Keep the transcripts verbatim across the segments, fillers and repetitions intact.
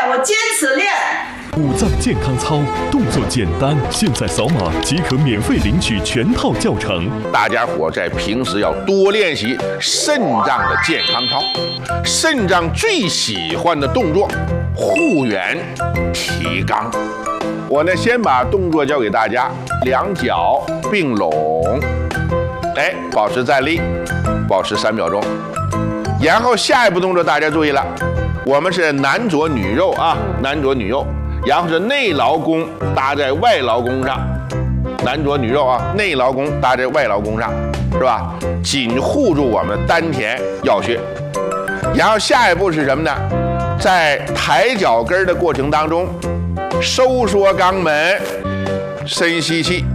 我坚持练。 五脏健康操动作简单，现在扫码即可免费领取全套教程。 大家伙在平时要多练习肾脏的健康操，肾脏最喜欢的动作护圆提肛。我呢先把动作教给大家，两脚并拢，哎，保持站立，保持三秒钟。然后下一步动作大家注意了，我们是男左女右啊，男左女右。然后是内劳宫搭在外劳宫上，男左女右啊，内劳宫搭在外劳宫上，是吧？紧护住我们丹田要穴。然后下一步是什么呢？在抬脚跟的过程当中，收缩肛门，深吸气，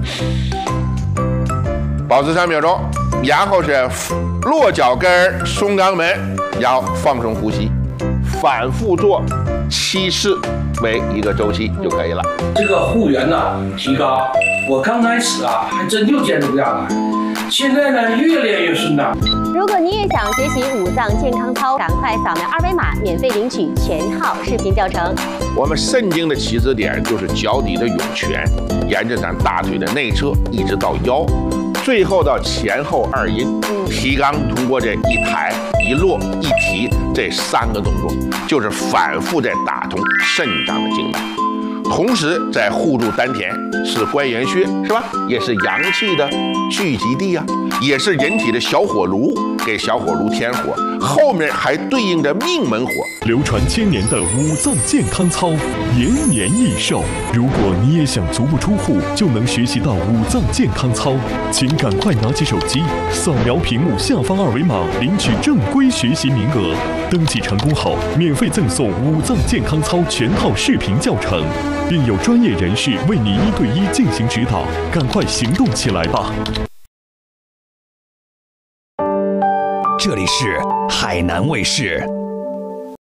保持三秒钟。然后是落脚跟，松肛门，然后放松呼吸，反复做七次。为一个周期就可以了。 这个护圆呢，提高，我刚开始啊还真就坚持不下来，现在呢越练越顺畅。 如果你也想学习五脏健康操，赶快扫描二维码，免费领取全套视频教程。 我们肾经的起始点就是脚底的涌泉，沿着咱大腿的内侧一直到腰，最后到前后二阴。提肛通过这一抬一落一提这三个动作，就是反复在打通肾脏的经脉，同时在护住丹田，是关元穴，是吧？也是阳气的聚集地啊，也是人体的小火炉，给小火炉添火，后面还对应着命门火。 流传千年的五脏健康操，延年益寿。如果你也想足不出户就能学习到五脏健康操，请赶快拿起手机，扫描屏幕下方二维码，领取正规学习名额。登记成功后，免费赠送五脏健康操全套视频教程，并有专业人士为你一对一进行指导。赶快行动起来吧！ 这里是海南卫视。